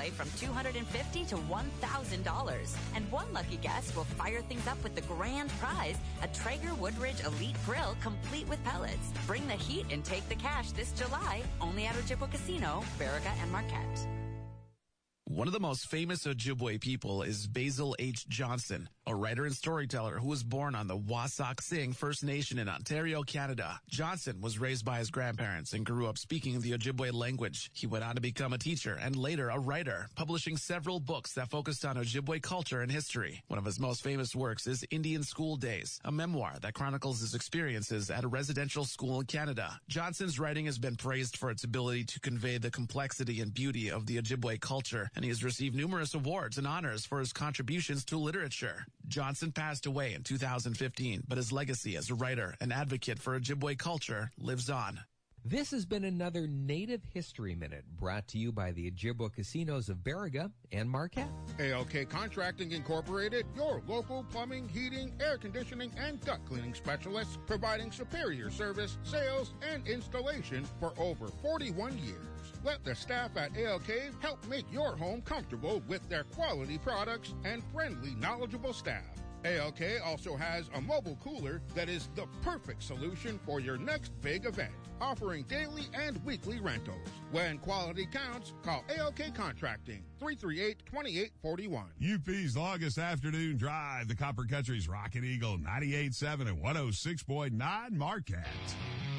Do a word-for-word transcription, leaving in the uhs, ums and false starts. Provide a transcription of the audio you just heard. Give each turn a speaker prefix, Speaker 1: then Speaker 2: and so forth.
Speaker 1: away from two hundred fifty dollars to one thousand dollars. And one lucky guest will fire things up with the grand prize, a Traeger Woodridge Elite Grill complete with pellets. Bring the heat and take the cash this July, only at Ojibwa Casino, Baraga and Marquette.
Speaker 2: One of the most famous Ojibwe people is Basil H. Johnson, a writer and storyteller who was born on the Wasauksing First Nation in Ontario, Canada. Johnson was raised by his grandparents and grew up speaking the Ojibwe language. He went on to become a teacher and later a writer, publishing several books that focused on Ojibwe culture and history. One of his most famous works is Indian School Days, a memoir that chronicles his experiences at a residential school in Canada. Johnson's writing has been praised for its ability to convey the complexity and beauty of the Ojibwe culture, and he has received numerous awards and honors for his contributions to literature. Johnson passed away in two thousand fifteen, but his legacy as a writer and advocate for Ojibwe culture lives on.
Speaker 3: This has been another Native History Minute brought to you by the Ojibwa Casinos of Baraga and Marquette.
Speaker 4: A L K Contracting Incorporated, your local plumbing, heating, air conditioning, and duct cleaning specialists, providing superior service, sales, and installation for over forty-one years. Let the staff at A L K help make your home comfortable with their quality products and friendly, knowledgeable staff. A L K also has a mobile cooler that is the perfect solution for your next big event, offering daily and weekly rentals. When quality counts, call A L K Contracting, three three eight, two eight four one.
Speaker 5: U P's longest afternoon drive, the Copper Country's Rocket Eagle, ninety-eight point seven and one oh six point nine Marquette.